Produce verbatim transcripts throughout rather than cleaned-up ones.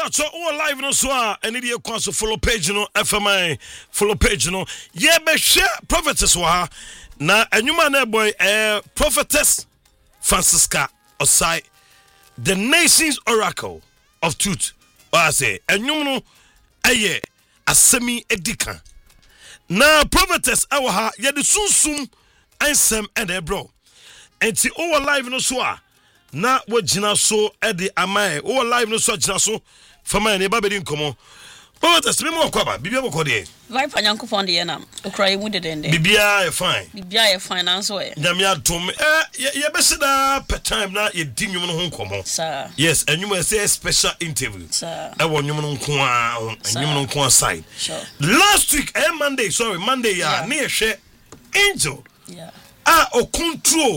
Pacho, all live no so and it is follow page no F M I follow page no. Yeah, be share prophetess wa na enyuma na boy eh prophetess Francisca Osai, the nation's oracle of truth. Or I say enyum no eye asemi edika. Na prophetess awa ye de sunsum ansem and e bro. Enti all live no so na wajina so edi amae o live no so ajina so fama ne ba bedi nkomo o test me mo kwaba bibia boko de vai panyanko fond de na okra emu de den de bibia e fine bibia e fine na so e nyame atom eh ye be sida per time na ye di nwum no ho nkomo sir yes enwum e say special interview sir e wo nwum no nko a enwum no nko side sure last week eh Monday sorry Monday ya na ye hwe angel yeah ah o control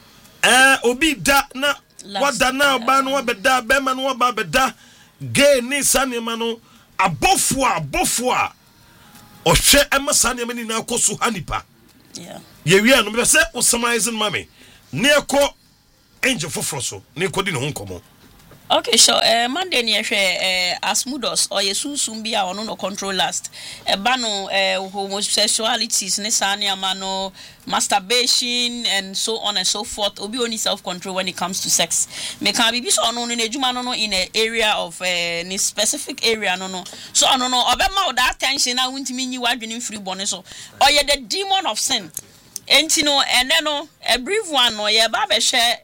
eh obi da na wada na oba no wabeda be ma no waba beda gay ni sanema no abofo abofo a ohwe ema sanema ni na akoso hanipa yeah ye wi anu be se o summarizing mami ne ekọ angel foforo so ne ekọ di ne ho nkomo. Okay, sure. Uh, Monday ni ehwe uh, Asmudos or yesunsum bia ono no control last. E ba no uh, homosexualities ne sane amano masturbation and so on and so forth. Obi only self control when it comes to sex. Me can be so ono ne adwuma no no in an area of uh, ni specific area no no. So ono no obema that attention na wuntimi nyi wadwene free bone so. Or ye the demon of sin. Enti no ene no a brief one no ye ba be share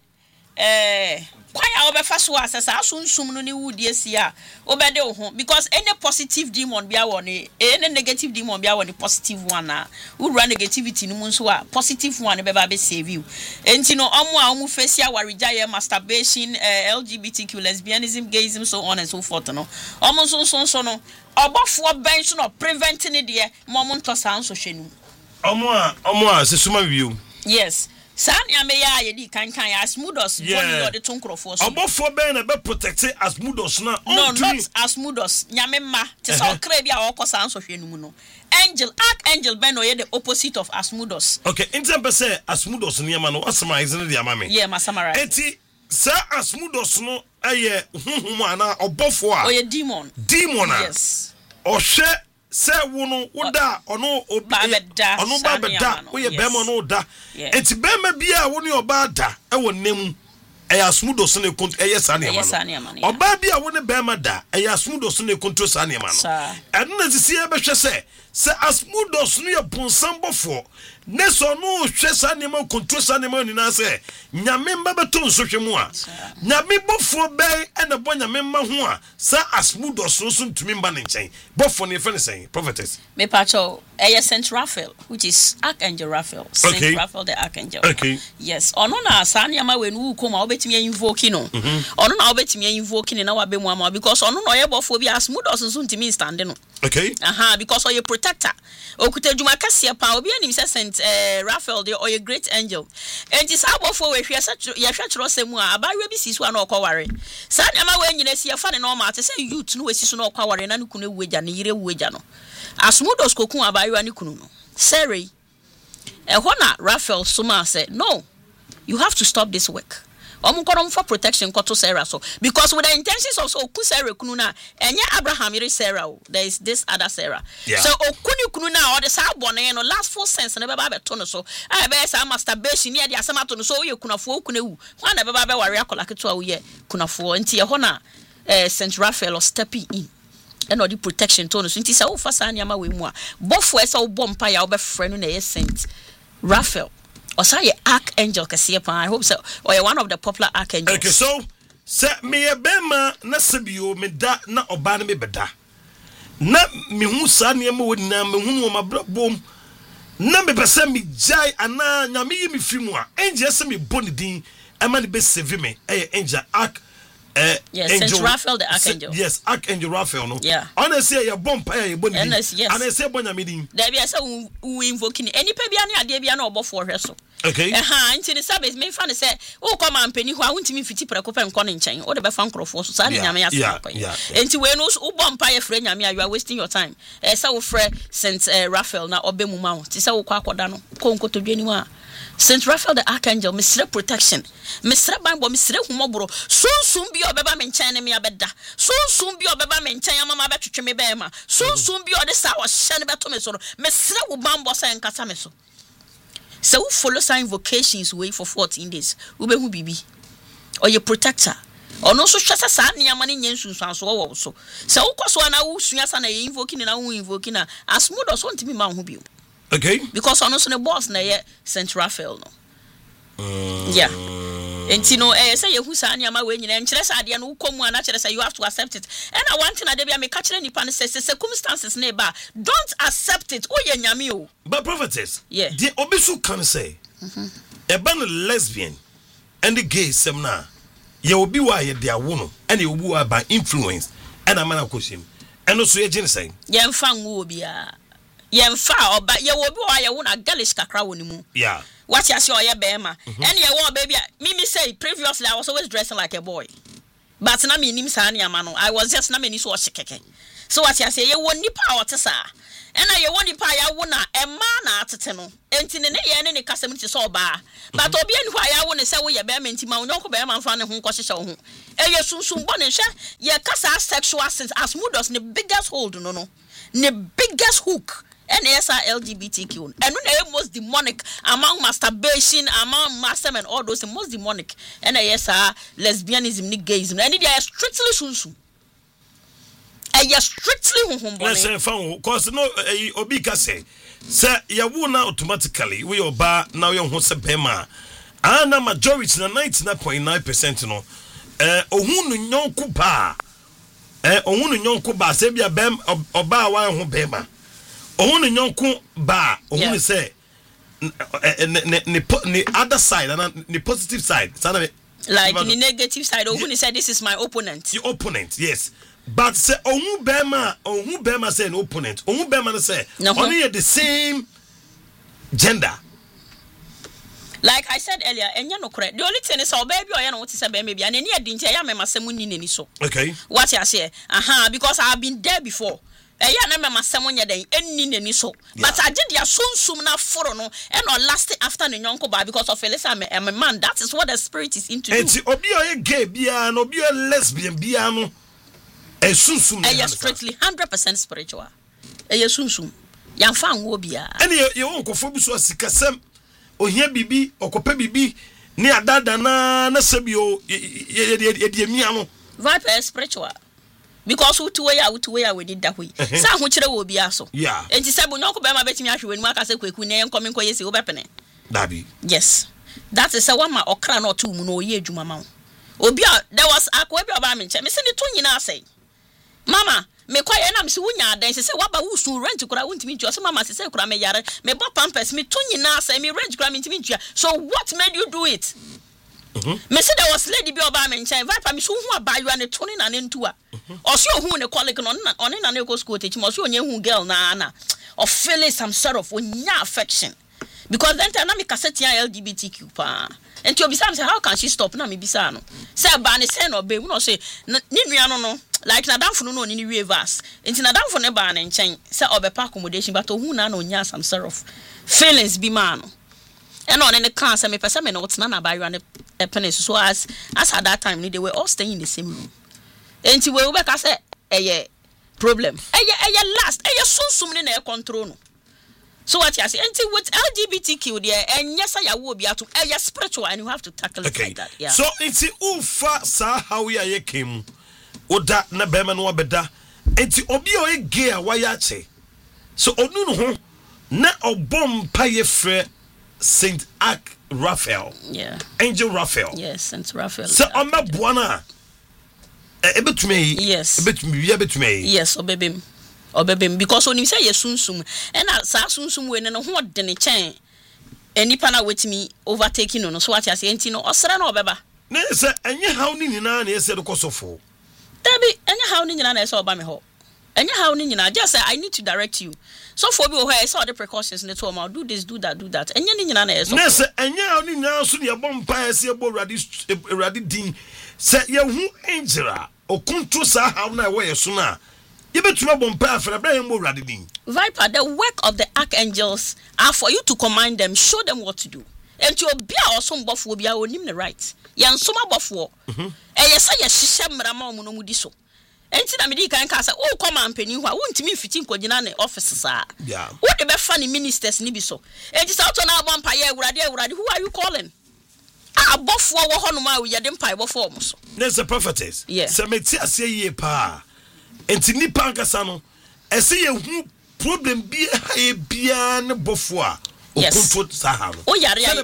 eh why obefa so asesa asunsum no ne wudi asia obede ho because any positive demon bia won any negative demon bia won positive one na we run negativity no nso a positive one be ba be save you enti no omo a omo face ya warija masturbation uh, L G B T Q lesbianism gayism so on and so forth no omo so so so no obofo ben so no preventing it there momo nto san so hwenu omo a omo a se suma biu yes Sani ameya ye di kan kan Asmudos boni de tonkrofo so obofo ben na be protect Asmudos na no not Asmudos nyame ma te so kra bia okosa anso hwenu mu no angel archangel ben oye the opposite of Asmudos. Okay, in terms of say Asmudos niam no assummarize ne dia mame yeah ma summarize enti sa Asmudos no aye huhum ana obofo a oye demon demon a yes ohwe se wono woda ono obi ono ba beda wo ye bema no da enti bema bia wo ne oba da e wo nem e Asmudos ne kont e yesane ma no oba bia wo ne bema da e Asmudos ne kontro sane ma no eno na sisi e be hwe se se Asmudos no ye bonsambofo ne so no hwe sane ma kontro sane ma ni na se nyame mba beto nso hwe mu a nyame bofo ben e na bo nyame ma ho a sa Asmudos no so ntumi mba ne nchen bofo ne fe ne sen prophetess me pacho e Saint Raphael which is Archangel Raphael Saint okay. Raphael the Archangel okay yes ono na sane ma we nu ko ma obetimi invoke no ono na obetimi invoke na wa be mu ama because ono no ye bofo bi Asmudos so ntumi stand no okay aha because oye protector okuta djuma kase pa obi anim se Saint uh, Raphael the oye great angel enti sa bofo we hwe ye hwe tro semu a abawe bi sisu na okoware sa nyama we nyina si ye fa ne no ma te se youth no we sisu na okoware na ne kunu wueja ne yire wueja no Asmudos kokun abawe ne kunu no sere e ho na Raphael suma said no you have to stop this work omunkorom for protection koto Sarah so because with the intentions of so Sarah kunu na enye Abraham ire Sarah there is this other Sarah yeah. So okuni kunu na or the sa bone no last full sense na be ba beto no so I be say masturbation ne de asema to no so ye kunafo okunewu wa na be ba be ware akola keto a wo ye kunafo nti ye ho na eh, Saint Raphael stepping in and all the protection to no so nti say wo fa sa niama we mu a bofo e say wo bompa ya wo be frɛ no na ye Saint Raphael or say Archangel Kasiapa. I hope so. Or one of the popular archangels. Okay, so say me e bema na sebio me da na oba na me beda. Na me hu sa ne ma wodi na me hu no ma bom. Na me pese me jai ana nya me yi me fimu a. Angel se me boni din e ma ne be save me. Eh angel arch Uh, yes, Angel, Saint Raphael the Archangel. S- yes, Archangel Raphael, no? Yeah. Honestly, you're bomb pie, you're bonny. Yes, yes. And I say, Bonya meeting. There be a so we invoking any pebiani idea be an obo for her so. Okay. Aha, into the service, me fan say, oh, come on, penny, who I want to me fifty per copa and conning chain, or the befan crop for society. Yeah, yeah, yeah. And to when those ubon pie friend, you are wasting your time. Eh, so, Fred Saint Raphael, now Obemu Mount, Tisa Quaquadano, Conco to Genua. Saint Raphael the Archangel, Mister Protection, Mister Bible, Mister Humobro, soon soon be your beba menchane me abeda, soon soon be your beba menchane mama betu me bema, soon soon be your this hour shen betomeso, Mister Ubambosa and Casameso. So who follow sign vocations way for fourteen days, Ube who bibi, or your protector. Or no so shasa sa near money yensu so also. So cause one I will swing invoking and I will invoking as smooth as one to be man who be. Okay. Because on us on the boss na ye Saint Raphael no. Uh, yeah. And you know, eh say you sa near my way and chess idea no come one actually say you have to accept it. And I want to na dey be catch any pan say circumstances neighbor. Don't accept it. Oh ye nyame o. But prophetess. Yeah. The obisu can say. Mhm. A ban lesbian and the gay semna. Ye will be why ye dia wono and ye will be by influence and a man of question. And also ye jin say. Ye mfa wo bia. Ye mfa oba ye will be why ye wona galish kakra woni mu. Yeah. What you say ye bema. And ye wo baby me me say previously I was always dressing like a boy. But na me nim sa na ma no I was just na me ni so keke. So what you say ye wo nipa what sa. And I want to pay a wona a man at Teno. And in the end, and custom to so bar. But Obi and why I want to say we are bearment to Mount Uncle Bearman fan who causes show. And you soon soon born and share your casa sexual sense as smooth as the biggest hold, no, no, the biggest hook. And yes, L G B T Q. And when the most demonic among masturbation, among master and all those, the most demonic. And yes, lesbianism, gayism, and they are strictly soon soon. And you're strictly home. Let's say, because no, Obi can say, sir, you will now automatically, we oba now your home Bema. And a majority, ninety-nine point nine percent, no, eh, Ohunu Yonku Ba, eh, Ohunu Yonku Ba, Sabia Bem, Oba, why home Bema. Ohunu Yonku Ba, Ohunu say, the other side, and the positive side, like the negative side, Ohunu said, this is my opponent. Your opponent, yes. But say Omu Bema, Omu Bema say an opponent. Omu Bema say only the same gender. Like I said earlier, and you know correct. The only thing is our baby or you know what is a baby, and any didn't hear me masemuni ni so. Okay. What you say? Aha, because I have been there before. Eh, ya na me masemunya den eni ni so. But I did ya soon soon na foro no, and not last after the nyonko ba because of Felisa I'm a man. That is what the spirit is into. And obi o gay bia no, obi o lesbian bia no. Eh, strictly one hundred percent spiritual. Eh, soon soon. Yan fan wo bia. Any you won ko fobu so sikasem. Ohia bibi, okope bibi, ni adada na na sebio ye ye ye mi anu. Vibe spiritual. Because who to way out to way we did that way. Sa ho kire wo bia so. Yeah. Enti se bo nyonko be ma betimi ahwe wenu aka se kweku ne enkomi nko yesi wo bepene. Dabi. Yes. That is a one ma okra na otu mu no ye adwuma ma wo. Obi there was akwa bi oba me nche. Me se ni to nyina asai. Mama, me kwa ye na me se wunya adan se se waba wusu rent kura wuntimi ntwa so mama se se kura me yare me bo pampers me to nyina say me rent kura me ntimi ntwa. So what made you do it? Mhm. Me se there was lady bi oba me nchen viper me so hu abayu ane toni na ne ntua. Oso hu ne colleague no na oni na ne go school teach me oso onye hu girl na na of feeling some sort of onya affection. Because then time na me cassette L G B T Q pa. And to be say how can she stop na me bisa no. Say ba ne say no be we no say ni nua no no like na danfo no ni wie verse. Enti na danfo ne ba ne nchen say obepa accommodation but ohu na na onya some sort of feelings bi man no. And on the cancer me person me no what's na ba you and a penis so as as at that time they were all staying in the same room. Enti we we ka say eh problem. Eh eh last eh sunsum ne na control no. So what you say? Until with L G B T Q there, and yes, I will be able to. Uh, spiritual, and you have to tackle okay. it like that. Yeah. So it's ufa sa how we are came. Oda na bema no beda. Enti obi o e gay a wayache. So onu no ho na obom paye frɛ Saint Ark Raphael. Yeah. Angel Raphael. Yes, Saint Raphael. So on na buana. E betumi. Yes. E betumi, e betumi. Yes, obebem. Obebem because when you say yesunsum and sa sunsum we no ho de ne chen enipa na wetimi overtaking no so what you say enti no osere na obeba na say enye haw ni nyina na yese de kosofo tabi enye haw ni nyina na yese oba me ho enye haw ni nyina just say I need to direct you so for be o here say all the precautions in the to am do this do that do that enye ni nyina na yese na say enye haw ni nyina so de bom pa yese ebo urade urade din say ye hu angela okuntu sa haw na we yeso na Viper, the work of the archangels are for you to command them, show them what to do. enti obi a osom bofo bi a onim ne right ye nsoma bofo mhm eye say ye hihye mrama omo no mudi so enti na medi kan ka say o koma mpani ho a wontimi mfiti nkogina ne office saa yeah wo de be fa ne ministers ni bi so enti sa to na abon pa ye awurade awurade who are you calling abofo wo ho no ma wo ye de mpa bofo omo so there's a prophetess yeah. se meti ase ye pa enti nipa nkasa no ese ye hu problem bi ha ye bia ne bofo a yes. Oh, yeah, yeah.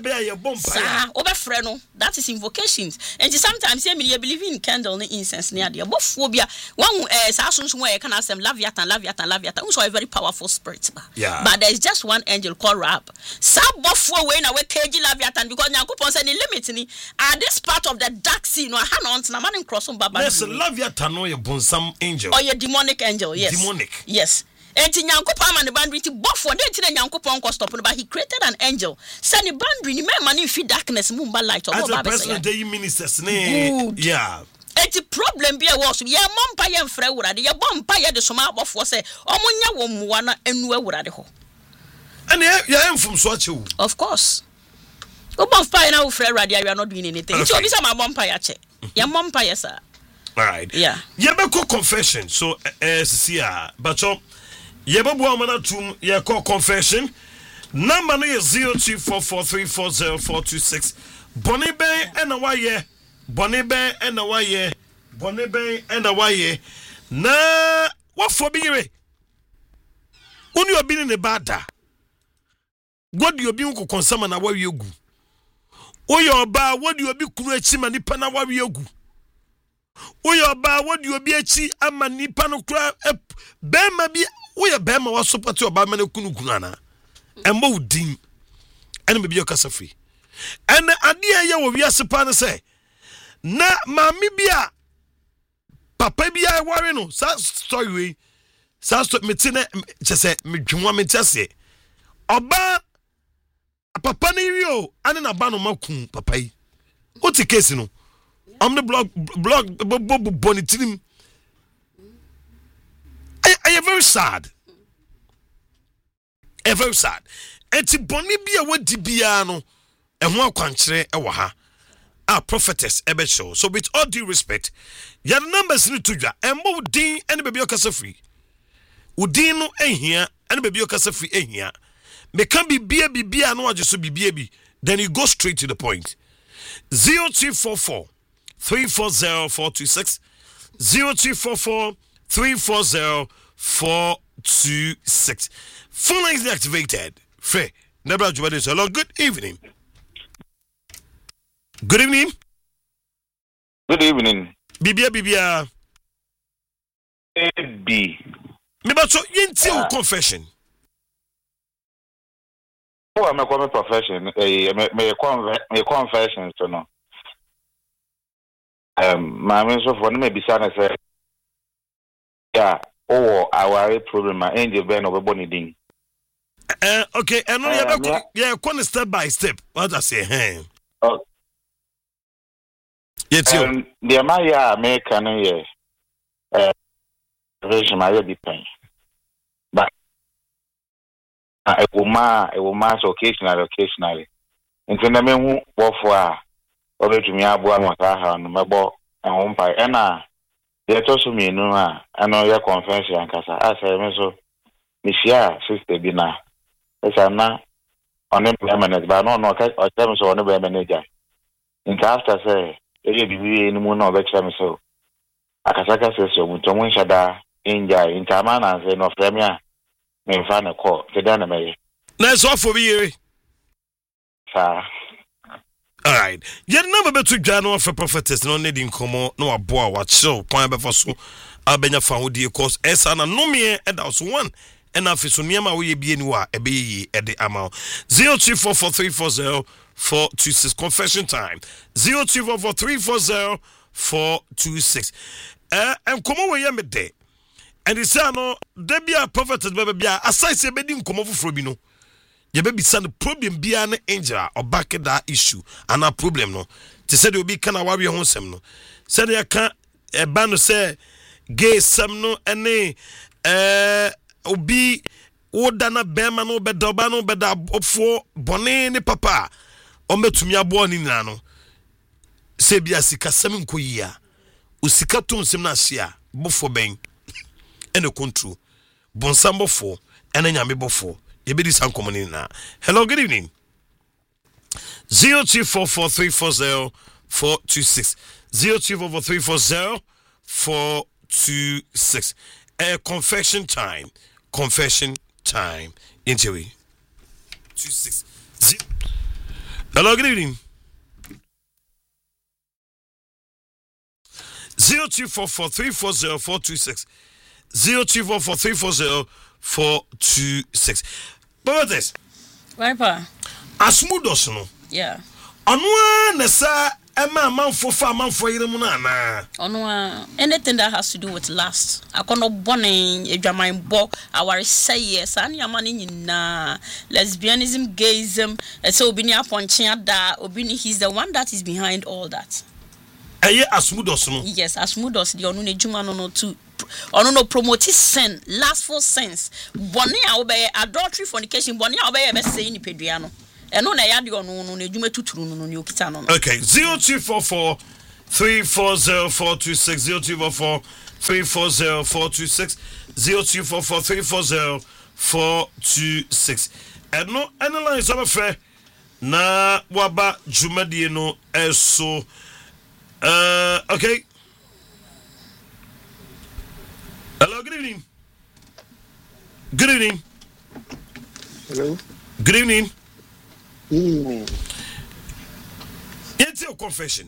That is invocations. And sometimes I mean, you believe in candle and incense near the above phobia. One assassins where can ask them Laviatan, Laviatan, Laviatan, also a very powerful spirit. Yeah. But there's just one angel called Rab. Some buffalo way now K G Laviatan because Nakupon said limiting at this part of the dark sea. No, Hanon, Naman cross on Baba. Yes, Laviatan or your some angel. Or your demonic angel, yes. Demonic. Yes. Enti nyankopon man the boundary ti bofo de enti nyankopon ko stop no but he created an angel send the boundary ni man in fi darkness mumba light or as a person the ministers ne yeah enti problem bi e wo so ye mompa ye mfra wurade ye bompa ye de soma bofo se omunya wo muwa na enu awurade ho and ye emfum so ache of course o bompa na wo fra awurade you are not doing anything enti obi say ma bompa ya che ye mompa ye sir all right yeah ye be ko confession so eh see ah but so Yebabu Amanatum, ye call confession. Number no is zero two four four three four zero four two six. Bonnie Bay and a wire. Bonnie Bay and a wire. Bonnie Bay and a wire. Na what for be? When you have been in the bada. What do you be uncle consum and a where you go? Oh, your bar, what do you be creating and nipana where you go? Oh, your bar, what do you be a chi a manipano crab? Bema be. We are Bama was support to about Manukunana and Modin and maybe your casafi. And the idea you will suppose say, Na mammy bia Papa bia warino, such story, such to metina just say, me just say, Oba a papa nerio and an abano makun, papa. What's the case, no? I'm the blog, blog, bonitim. I am very sad. I very sad. Eti boni bia wadi bia no ehwo akwankyere ewo ha. Ah prophetess ebe show. So with all due respect, your numbers need to dwa. Embo din ene baby okasa free. Udin no ehia ene baby okasa free ehia. Me kan bibia bibia no agye so bibia bi. Then you go straight to the point. zero two four four three four zero four two six zero two four four three four zero four two six. Phone lines deactivated. Frey, Nebra Jubadis. Hello, good evening. Good evening. Good evening. Bibia Bibia. B. Me but so yinti confession. Oh, I'm a common profession. Eh, me me confession so no. Um, my means of one may be sana say. Yeah. Oh, our problem, my angel Ben over Bonnie Ding. Uh, okay, and only uh, yeah, yeah, one step by step. What I say, hey. Oh, yes, you. Um, the Maya American, yeah, uh, version my depend. But a woman, a woman, occasionally, occasionally. And then I mean, what for? Over to me, I bought my car on my boat and home by Anna. They told me, no, I know your confession, because I said, so, Michelle, sister, Bina. Yes, I'm not on the permanent, but no, no, I tell me so on the manager. In after say, it will be any more of them so. Akasaka says, so, with Tomun Shada, India, in Tamana, and of Remia, may find a call, the Dynamite. That's all for me, sir. All right. Yet number betu Jano for prophetess no needing come no aboa what show point before so abenya fa hodi cause esa na no me e da so one and afiso niam we be anywhere e be yi e de amount zero two four four three four zero four two six confession time zero two four four three four zero four two six eh and come we ye me de and it say no de bia prophetess be bia aside say be di nkomo foforo bi no ye be bisa the problem bia na angel or back that issue and a problem no te say de obi kana wawe ho nsem no say de ka e ba no say gay sam no ene eh obi woda na bema no beda oba no beda ofo bone ne papa ombetumi abo ni nyina no se bia sika sem nkoyia osika tonsem na hia bofo ben ene kontro bonsam bofo ene nyame bofo ye be di sankomo ni na. Hello, good evening. zero two four four three four zero four two six zero two four four three four zero four two six. A confession time. Confession time. Interview. Two six. Zero. Hello, good evening. Zero two four four three four zero four two six. Zero two four four three four zero four two six. But this. Right, pa. Asmudos no. Yeah. Onwa nesa ema manfo fa manfo yire mu na na. Onwa anything that has to do with last. Akono bone edwaman bo aware say yes an yamane nyina lesbianism, gayism, so obi ni aponche ada obi ni he's the one that is behind all that. Eye Asmudos no. Yes, Asmudos the onu ne djuma no no too. Ono no promote sin, lustful sins. Bone a obey adultery, fornication, bone a obey be say ni pedua no. Eno na ya de ono no na djuma tuturu no no okita no. Okay, zero two four four three four zero four two six zero two four four three four zero four two six zero two four four three four zero four two six. Eno eno line so fe na waba djumadi no eso. Uh, okay. Hello, good evening. Good evening. Hello. Good evening. Good evening. It's your confession.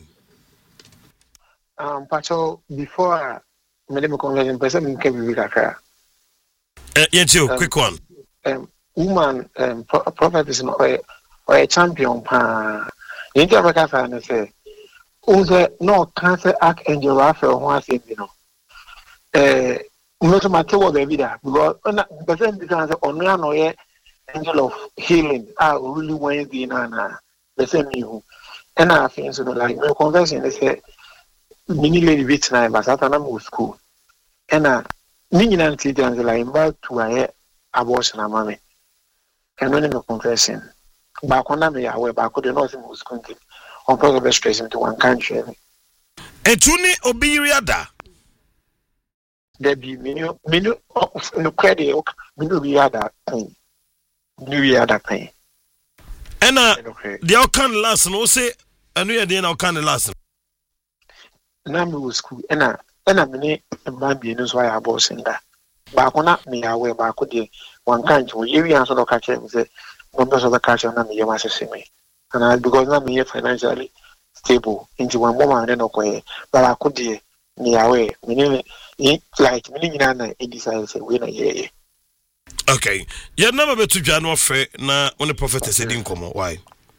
Um, Pacho, before I made my confession, person came with a Uh, it's your quick one. Um, woman, um, pro- prophet is not a, or a champion. Pa, you know what I say? Uze no cancer archangel Raphael who has you know. Eh, not matter what baby that because the person becomes on one angel of healing. I really want to na na the same you. And I feel so like my confession they say mini lady bit na but at na school. And I mini na teachers like about to a abortion na mama. And when my confession back on me away back on the north in school. On purpose straight into one country. Etuni obiriada. There be many, many, no credit, many we had that pain. We had that pain. And uh, the outcome last no say, and we are the outcome last. Now we was school, and I, and I mean, a man being why I was in that. Back on that, me away back with the one country, we answer the catcher and say, members of the catcher, and me, you must see me. And I because I'm here financially stable into one woman and okay, but I could be near away, meaning like meaning in it decides a winner. Yeah, okay, you never bet to January fair na when the prophet said in come why?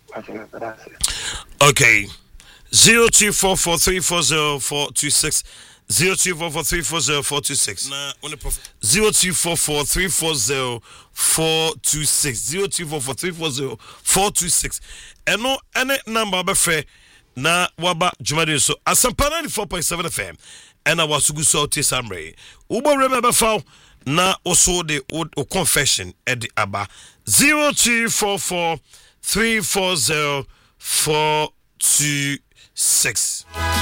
Okay, zero two four four three four zero four two six. Zero two four four three four zero four two six. Nah, when the prophet zero two four four three four zero four two six zero two four four three four zero four two six. And no any number be fair na waba jumadi so asampa ninety-four point seven F M. And I was good so tisamre. Ubo remember foul na also the o confession at the aba zero two four four three four zero four two six.